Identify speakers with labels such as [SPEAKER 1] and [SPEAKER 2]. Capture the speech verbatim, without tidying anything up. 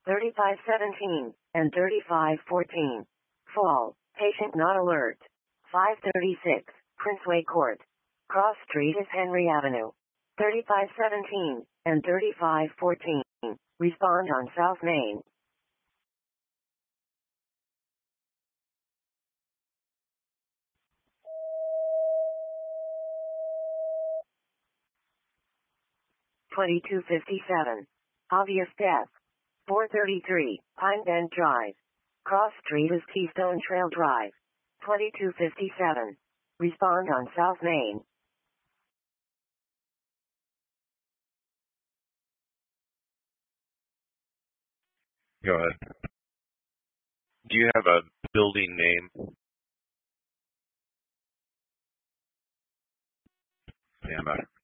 [SPEAKER 1] thirty-five seventeen and thirty-five fourteen. Fall. Patient not alert. five thirty-six, Princeway Court. Cross Street is Henry Avenue. thirty-five seventeen and thirty-five fourteen. Respond on South Main. twenty-two fifty-seven. Obvious death. four thirty-three, Pine Bend Drive. Cross Street is Keystone Trail Drive. twenty-two fifty-seven. Respond on South Main.
[SPEAKER 2] Go ahead. Do you have a building name? Stand by.